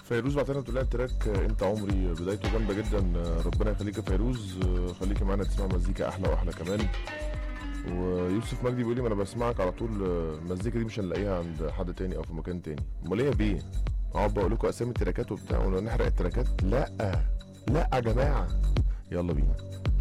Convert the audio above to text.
فيروز بعتلنا بتقول لها التراك انت عمري بدايته جامده جدا. ربنا يخليك يا فيروز، خليكي معانا تسمع مزيكا احلى واحلى كمان. ويوسف مجدي بيقول لي ما انا بسمعك على طول، المزيكا دي مش هنلاقيها عند حد تاني او في مكان تاني. امال ايه يا بيه؟ اقعد بقول لكم اسامي التراكات وبتاع ونحرق التراكات؟ لا لا يا جماعه، يلا بينا.